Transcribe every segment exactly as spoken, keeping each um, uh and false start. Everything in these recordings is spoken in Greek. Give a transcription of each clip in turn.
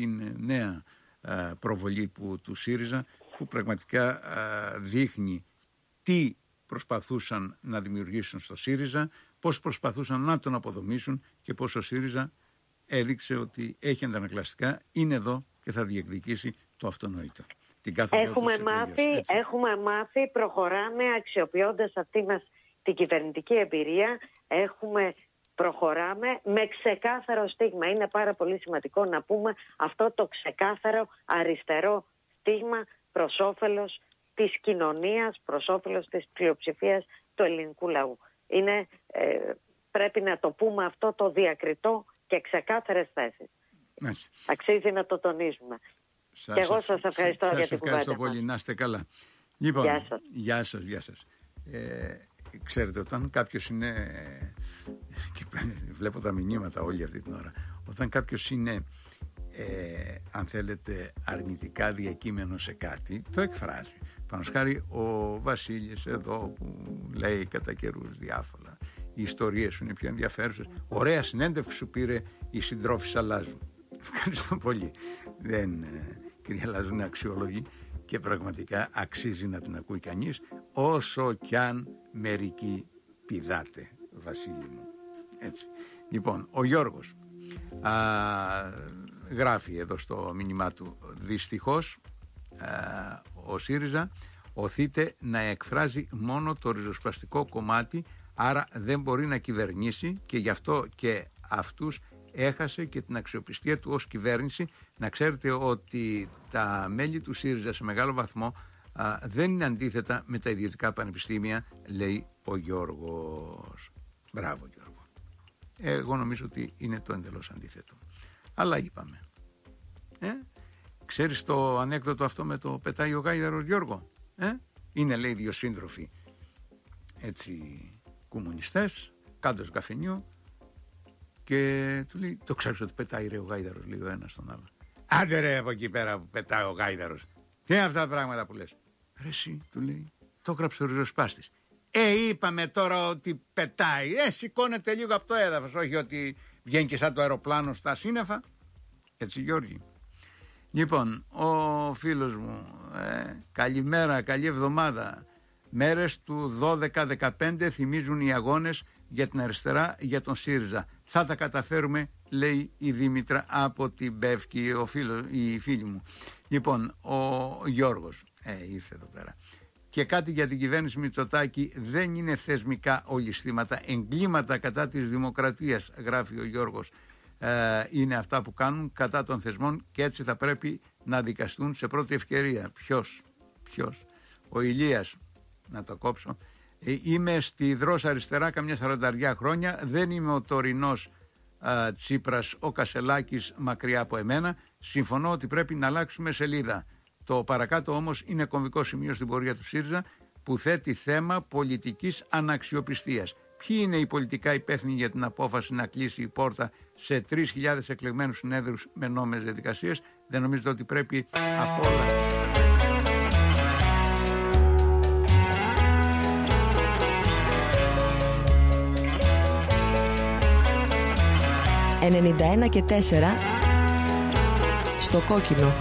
την νέα προβολή που, του ΣΥΡΙΖΑ, που πραγματικά δείχνει τι προσπαθούσαν να δημιουργήσουν στο ΣΥΡΙΖΑ, πώς προσπαθούσαν να τον αποδομήσουν και πώς ο ΣΥΡΙΖΑ έδειξε ότι έχει αντανακλαστικά, είναι εδώ και θα διεκδικήσει το αυτονόητο. Την κάθε έχουμε, μάθει, έχουμε μάθει, προχωράμε αξιοποιώντας αυτή μας την κυβερνητική εμπειρία, έχουμε, προχωράμε με ξεκάθαρο στίγμα. Είναι πάρα πολύ σημαντικό να πούμε αυτό το ξεκάθαρο αριστερό στίγμα προς όφελος της κοινωνίας, προς όφελος της πλειοψηφίας του ελληνικού λαού. Είναι, ε, πρέπει να το πούμε αυτό το διακριτό και ξεκάθαρες θέσεις. Μάλιστα. Αξίζει να το τονίζουμε. Σας, και εγώ σας ευχαριστώ σας για την κουβέντα. Σας ευχαριστώ πολύ, να είστε καλά. Λοιπόν, γεια σας. Γεια σας, γεια σας. Ε, ξέρετε, όταν κάποιος είναι, και βλέπω τα μηνύματα όλη αυτή την ώρα, όταν κάποιος είναι, ε, αν θέλετε, αρνητικά διακείμενο σε κάτι, το εκφράζει. Πάνω σχάρι ο Βασίλης εδώ που λέει κατά καιρούς διάφορα, οι ιστορίες σου είναι πιο ενδιαφέρουσες. Ωραία συνέντευξη σου πήρε η συντρόφισσα Λάζου. Ευχαριστώ πολύ. Δεν, κυρία Λάζου, είναι αξιόλογη και πραγματικά αξίζει να την ακούει κανείς, όσο κι αν μερικοί πηδάτε, Βασίλη μου. Έτσι. Λοιπόν, ο Γιώργος α, γράφει εδώ στο μήνυμά του, δυστυχώς α, ο ΣΥΡΙΖΑ οθείται να εκφράζει μόνο το ριζοσπαστικό κομμάτι, άρα δεν μπορεί να κυβερνήσει και γι' αυτό και αυτούς έχασε και την αξιοπιστία του ως κυβέρνηση. Να ξέρετε ότι τα μέλη του ΣΥΡΙΖΑ σε μεγάλο βαθμό α, δεν είναι αντίθετα με τα ιδιωτικά πανεπιστήμια, λέει ο Γιώργος. Μπράβο, Γιώργο. Εγώ νομίζω ότι είναι το εντελώς αντίθετο. Αλλά είπαμε. Ε? Ξέρεις το ανέκδοτο αυτό με το πετάει ο γάιδαρος, Γιώργο? Ε? Είναι, λέει, δύο σύντροφοι έτσι κομμουνιστές κάτω στο καφενείο και του λέει, το ξέρεις ότι πετάει ρε ο γάιδαρος, λέει ο ένας στον άλλο. Άντε ρε από εκεί πέρα που πετάει ο γάιδαρος. Τι είναι αυτά τα πράγματα που λες? Ρε εσύ, του λέει, το έγραψε ο ριζοσπάστης. Ε, είπαμε τώρα ότι πετάει. Ε, σηκώνεται λίγο από το έδαφος, όχι ότι βγαίνει και σαν το αεροπλάνο στα σύννεφα. Έτσι, Γιώργη. Λοιπόν, ο φίλος μου, ε, καλημέρα, καλή εβδομάδα. Μέρες του δώδεκα δεκαπέντε θυμίζουν οι αγώνες για την αριστερά, για τον ΣΥΡΙΖΑ. Θα τα καταφέρουμε, λέει η Δήμητρα από την Πεύκη, ο φίλος, η φίλη μου. Λοιπόν, ο Γιώργος ε, ήρθε εδώ πέρα. Και κάτι για την κυβέρνηση Μητσοτάκη, δεν είναι θεσμικά ολισθήματα, εγκλήματα κατά της δημοκρατίας, γράφει ο Γιώργος. Ε, είναι αυτά που κάνουν κατά των θεσμών και έτσι θα πρέπει να δικαστούν σε πρώτη ευκαιρία. Ποιος, ποιος, ο Ηλίας, να το κόψω. Ε, είμαι στη Δρός αριστερά καμιά σαρανταριά χρόνια, δεν είμαι ο τωρινός ε, Τσίπρας, ο Κασελάκης μακριά από εμένα. Συμφωνώ ότι πρέπει να αλλάξουμε σελίδα. Το παρακάτω όμως είναι κομβικό σημείο στην πορεία του ΣΥΡΙΖΑ που θέτει θέμα πολιτικής αναξιοπιστίας. Ποιοι είναι οι πολιτικά υπεύθυνοι για την απόφαση να κλείσει η πόρτα σε τρεις χιλιάδες εκλεγμένους συνέδρους με νόμιμες διαδικασίες? Δεν νομίζετε ότι πρέπει από όλα... ενενήντα ένα και τέσσερα στο κόκκινο.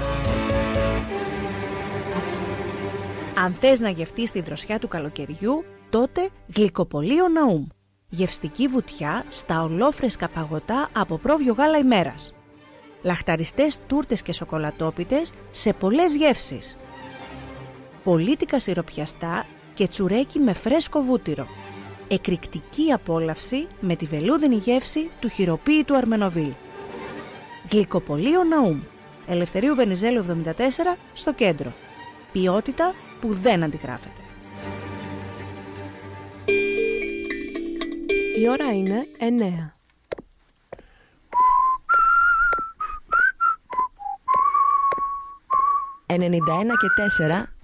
Αν θες να γευτείς τη δροσιά του καλοκαιριού, τότε γλυκοπολείο Ναούμ. Γευστική βουτιά στα ολόφρεσκα παγωτά από πρόβιο γάλα ημέρας. Λαχταριστές τούρτες και σοκολατόπιτες σε πολλές γεύσεις. Πολίτικα σιροπιαστά και τσουρέκι με φρέσκο βούτυρο. Εκρηκτική απόλαυση με τη βελούδινη γεύση του χειροποίητου Αρμενοβίλ. Γλυκοπολείο Ναούμ. Ελευθερίου Βενιζέλου εβδομήντα τέσσερα στο κέντρο. Ποιότητα που δεν αντιγράφεται. Η ώρα είναι εννέα. ενενήντα ένα και τέσσερα